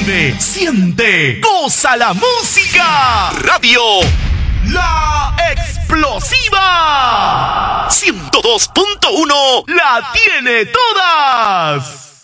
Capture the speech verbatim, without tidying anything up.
Vive, siente, goza la música. Radio La Explosiva ciento dos punto uno la tiene todas.